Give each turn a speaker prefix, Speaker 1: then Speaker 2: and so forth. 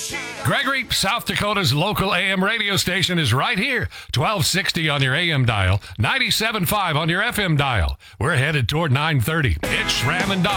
Speaker 1: Gregory, South Dakota's local AM radio station is right here. 1260 on your AM dial, 97.5 on your FM dial. We're headed toward 930. It's Schramm and Doc.